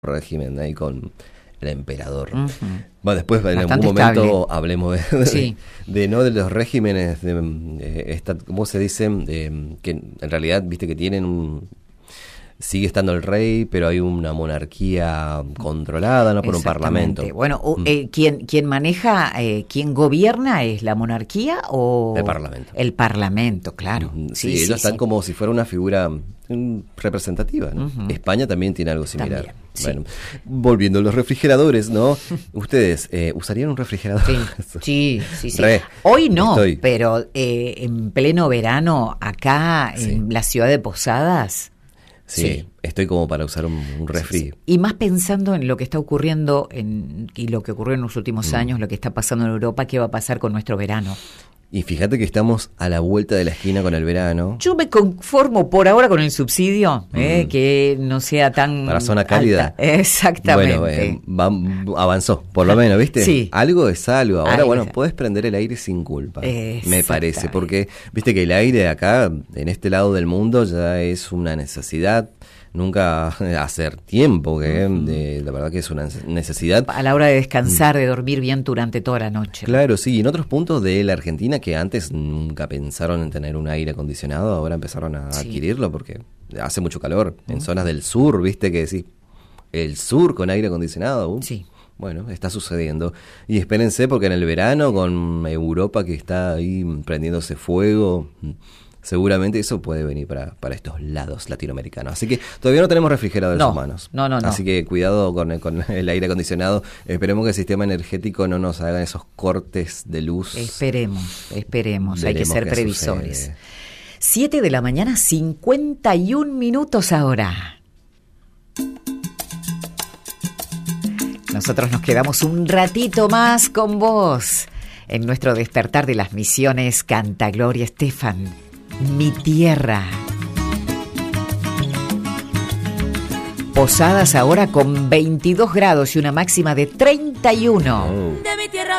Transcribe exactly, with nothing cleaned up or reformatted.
régimen ahí con el emperador. Uh-huh. Bueno, después en Bastante algún momento estable. hablemos de, de, Sí. de, de no de los regímenes, de, de esta, ¿cómo se dice? De, que en realidad, viste que tienen un... Sigue estando el rey, pero hay una monarquía controlada, no por un parlamento. Bueno, mm. eh, ¿quién, quién maneja, eh, quién gobierna es la monarquía o el parlamento? El parlamento, claro. Sí, sí, ellos sí, están sí. como si fuera una figura um, representativa, ¿no? Uh-huh. España también tiene algo similar. También, sí. Bueno, volviendo a los refrigeradores, ¿no? ¿Ustedes eh, usarían un refrigerador? Sí, sí, sí. sí. Re, Hoy no, estoy. pero eh, en pleno verano, acá sí. en la ciudad de Posadas. Sí, sí, estoy como para usar un, un refri. Sí, sí. Y más pensando en lo que está ocurriendo en, y lo que ocurrió en los últimos mm. años, lo que está pasando en Europa, ¿qué va a pasar con nuestro verano? Y fíjate que estamos a la vuelta de la esquina con el verano. Yo me conformo por ahora con el subsidio, mm. eh, que no sea tan... Para zona cálida. Alta. Exactamente. Bueno, eh, va, avanzó, por lo menos, ¿viste? Sí. Algo es algo. Ahora, algo bueno, es... puedes prender el aire sin culpa, me parece. Porque, viste que el aire acá, en este lado del mundo, ya es una necesidad. Nunca hacer tiempo, que uh-huh. de, la verdad que es una necesidad. A la hora de descansar, de dormir bien durante toda la noche. Claro, sí. Y en otros puntos de la Argentina que antes nunca pensaron en tener un aire acondicionado, ahora empezaron a sí. adquirirlo porque hace mucho calor. Uh-huh. En zonas del sur, viste que sí, el sur con aire acondicionado. Uh, sí. Bueno, está sucediendo. Y espérense porque en el verano con Europa que está ahí prendiéndose fuego... seguramente eso puede venir para, para estos lados latinoamericanos. Así que todavía no tenemos refrigeradores no, humanos. No, no, no. Así que cuidado con, con el aire acondicionado. Esperemos que el sistema energético no nos haga esos cortes de luz. Esperemos, esperemos. Veremos hay que ser qué previsores. Sucede. Siete de la mañana, cincuenta y un minutos ahora. Nosotros nos quedamos un ratito más con vos. En nuestro despertar de las misiones canta Gloria Estefan. Mi tierra. Posadas ahora con veintidós grados y una máxima de treinta y uno. De mi tierra